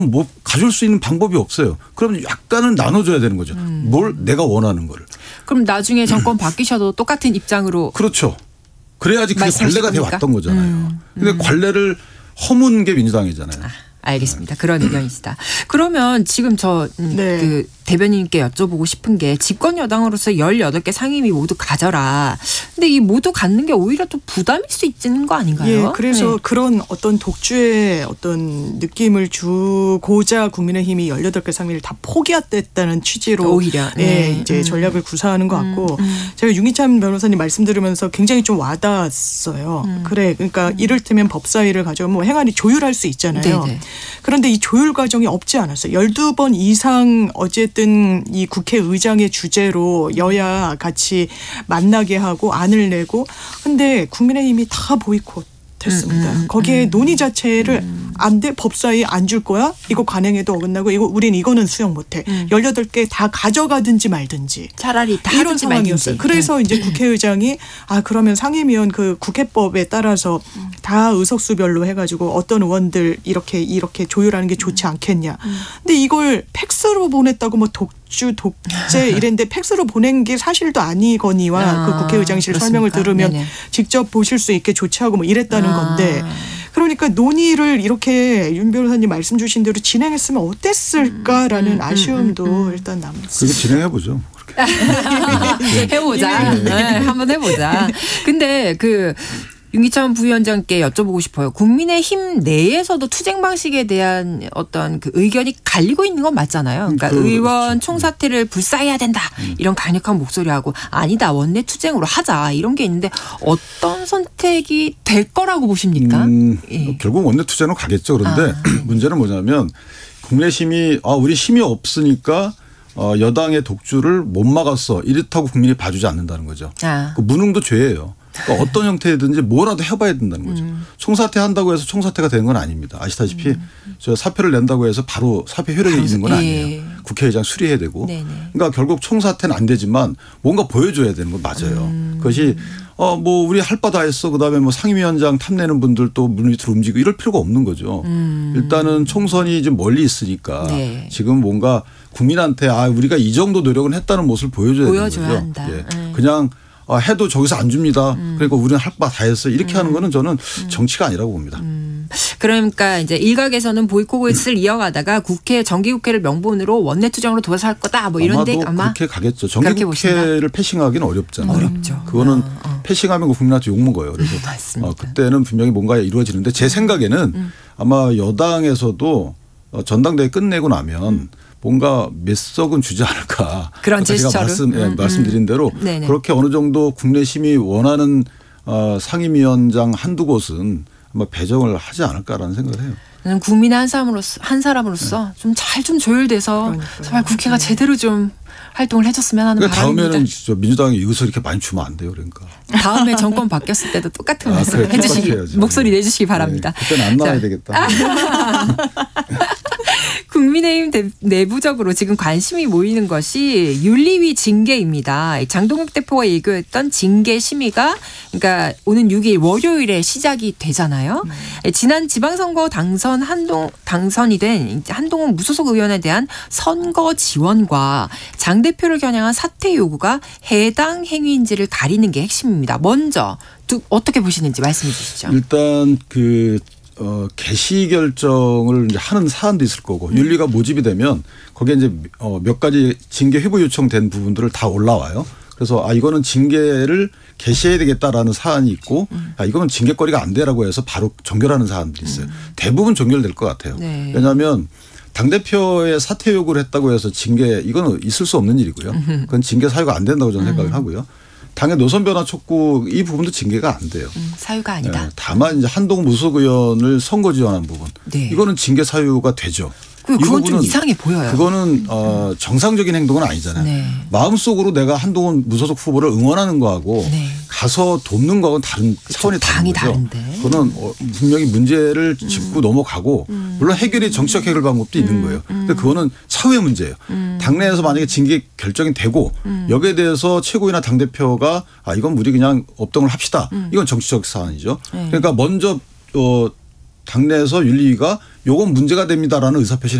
뭐 가져올 수 있는 방법이 없어요. 그럼 약간은 나눠줘야 되는 거죠. 뭘 내가 원하는 거를. 그럼 나중에 정권 바뀌셔도 똑같은 입장으로. 그렇죠. 그래야지 그게 관례가 돼 겁니까? 왔던 거잖아요. 근데 관례를 허문 게 민주당이잖아요. 알겠습니다. 그런 의견이시다. 그러면 지금 그 대변인께 여쭤보고 싶은 게 집권 여당으로서 18개 상임위 모두 가져라. 근데 이 모두 갖는 게 오히려 좀 부담일 수 있는 거 아닌가요? 예, 그래서 그런 어떤 독주의 어떤 느낌을 주고자 국민의힘이 18개 상임위를 다 포기했다는 취지로 오히려 이제 전략을 구사하는 것 같고 제가 윤기찬 변호사님 말씀 들으면서 굉장히 좀 와닿았어요. 그래, 그러니까 이를테면 법사위를 가져오면 뭐 행안위 조율할 수 있잖아요. 네네. 그런데 이 조율 과정이 없지 않았어요. 12번 이상 어쨌든 이 국회의장의 주재로 여야 같이 만나게 하고 안을 내고 근데 국민의힘이 다 보이콧 됐습니다. 거기에 논의 자체를 안 돼. 법사위 안 줄 거야? 이거 관행에도 어긋나고 우린 이거는 수용 못해. 18개 다 가져가든지 말든지. 차라리 다 이런 상황이었어요. 그래서 이제 국회의장이 그러면 상임위원 그 국회법에 따라서 다 의석수별로 해가지고 어떤 의원들 이렇게 조율하는 게 좋지 않겠냐. 근데 이걸 팩스로 보냈다고 뭐 독재 이랬는데 팩스로 보낸 게 사실도 아니거니와 그 국회의장실 그렇습니까? 설명을 들으면 네네. 직접 보실 수 있게 조치하고 뭐 이랬다는 건데 그러니까 논의를 이렇게 윤 변호사님 말씀 주신 대로 진행했으면 어땠을까라는 아쉬움도 일단 남습니다. 그게 진행해보죠. 해보자. 한번 해보자. 근데 윤기찬 부위원장께 여쭤보고 싶어요. 국민의힘 내에서도 투쟁 방식에 대한 어떤 그 의견이 갈리고 있는 건 맞잖아요. 그러니까 의원 총사퇴를 불사해야 된다. 이런 강력한 목소리하고 아니다. 원내 투쟁으로 하자. 이런 게 있는데 어떤 선택이 될 거라고 보십니까? 결국 원내 투쟁으로 가겠죠. 그런데 문제는 뭐냐면 국민의힘이 우리 힘이 없으니까 여당의 독주를 못 막았어. 이렇다고 국민이 봐주지 않는다는 거죠. 그 무능도 죄예요. 그러니까 어떤 형태든지 뭐라도 해봐야 된다는 거죠. 총사퇴한다고 해서 총사퇴가 되는 건 아닙니다. 아시다시피 저 사표를 낸다고 해서 바로 사표 효력이 있는 건 아니에요. 국회의장 수리해야 되고. 그러니까 결국 총사퇴는 안 되지만 뭔가 보여줘야 되는 건 맞아요. 그것이 뭐 우리 할 바 다 했어. 그다음에 뭐 상임위원장 탐내는 분들도 물 밑으로 움직이고 이럴 필요가 없는 거죠. 일단은 총선이 좀 멀리 있으니까 지금 뭔가 국민한테 우리가 이 정도 노력은 했다는 모습을 보여줘야 되는 거죠. 한다. 그냥 해도 저기서 안 줍니다. 그러니까 우리는 할 바 다 했어. 이렇게 하는 거는 저는 정치가 아니라고 봅니다. 그러니까 이제 일각에서는 보이콧을 이어가다가 정기국회를 명분으로 원내투쟁으로 도와서 할 거다. 뭐 이런데 아마 그렇게 가겠죠. 정기국회를 패싱하기는 어렵잖아요. 어렵죠. 그거는 패싱하면 국민한테 욕 먹어요. 그래서 그때는 분명히 뭔가 이루어지는데 제 생각에는 아마 여당에서도 전당대회 끝내고 나면 뭔가 몇 석은 주지 않을까. 그런 제스처를. 제가 말씀드린 대로 그렇게 어느 정도 국내심이 원하는 상임위원장 한두 곳은 아마 배정을 하지 않을까라는 생각을 해요. 나는 국민의 한 사람으로서 좀 잘 조율돼서 정말 국회가 제대로 좀 활동을 해줬으면 하는 바람입니다. 다음에는 민주당이 이것을 이렇게 많이 주면 안 돼요. 그러니까. 다음에 정권 바뀌었을 때도 똑같은 말씀 해주시기 목소리 내주시기 바랍니다. 그때는 안 나와야 되겠다. 국민의힘 내부적으로 지금 관심이 모이는 것이 윤리위 징계입니다. 장동혁 대표가 예고했던 징계 심의가 그러니까 오는 6일 월요일에 시작이 되잖아요. 지난 지방선거 당선이 된 한동훈 무소속 의원에 대한 선거 지원과 장 대표를 겨냥한 사퇴 요구가 해당 행위인지를 가리는 게 핵심입니다. 먼저 어떻게 보시는지 말씀해 주시죠. 일단 개시 결정을 이제 하는 사안도 있을 거고 윤리가 모집이 되면 거기에 이제 몇 가지 징계 회부 요청된 부분들을 다 올라와요. 그래서 이거는 징계를 개시해야 되겠다라는 사안이 있고 이거는 징계거리가 안 되라고 해서 바로 종결하는 사안들이 있어요. 대부분 종결될 것 같아요. 왜냐하면 당대표의 사퇴 요구를 했다고 해서 징계 이거는 있을 수 없는 일이고요. 그건 징계 사유가 안 된다고 저는 생각을 하고요. 당의 노선 변화 촉구 이 부분도 징계가 안 돼요. 사유가 아니다. 다만 이제 한동훈 무소속 의원을 선거 지원한 부분. 이거는 징계 사유가 되죠. 그건 좀 이상해 보여요. 그거는 정상적인 행동은 아니잖아요. 마음속으로 내가 한동훈 무소속 후보를 응원하는 거하고 가서 돕는 거하고는 다른 차원이 다른 거죠. 다른데. 그거는 분명히 문제를 짚고 넘어가고 물론 해결이 정치적 해결 방법도 있는 거예요. 근데 그거는 차후의 문제예요. 당내에서 만약에 징계 결정이 되고 여기에 대해서 최고위나 당대표가 이건 우리 그냥 업동을 합시다. 이건 정치적 사안이죠. 그러니까 먼저 당내에서 윤리위가 요건 문제가 됩니다라는 의사표시를